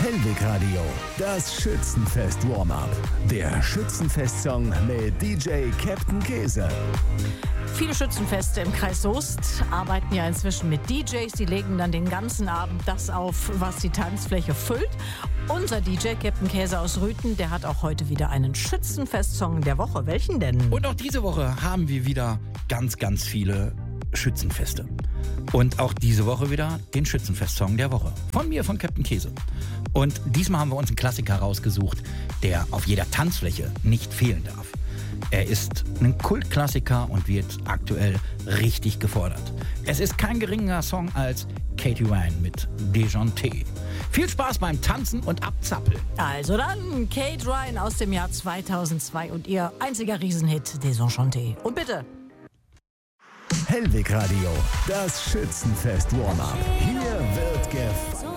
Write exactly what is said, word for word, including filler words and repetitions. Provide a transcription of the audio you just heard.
Hellwig Radio, das Schützenfest Warm-Up. Der Schützenfest-Song mit D J Captain Käse. Viele Schützenfeste im Kreis Soest arbeiten ja inzwischen mit D Js. Die legen dann den ganzen Abend das auf, was die Tanzfläche füllt. Unser D J Captain Käse aus Rüthen, der hat auch heute wieder einen Schützenfest-Song der Woche. Welchen denn? Und auch diese Woche haben wir wieder ganz, ganz viele Schützenfeste. Und auch diese Woche wieder den Schützenfest-Song der Woche. Von mir, von Captain Käse. Und diesmal haben wir uns einen Klassiker rausgesucht, der auf jeder Tanzfläche nicht fehlen darf. Er ist ein Kultklassiker und wird aktuell richtig gefordert. Es ist kein geringerer Song als Katie Ryan mit Dejanté. Viel Spaß beim Tanzen und Abzappeln. Also dann, Kate Ryan aus dem Jahr zweitausendzwei und ihr einziger Riesenhit Desenchanté. Und bitte. Hellwig Radio, das Schützenfest Warm-Up. Hier wird gefeiert.